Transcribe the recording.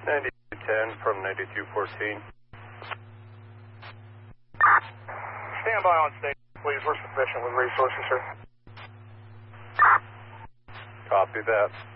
9210 from 9214. Stand by on station, please. We're sufficient with resources, sir. Copy that.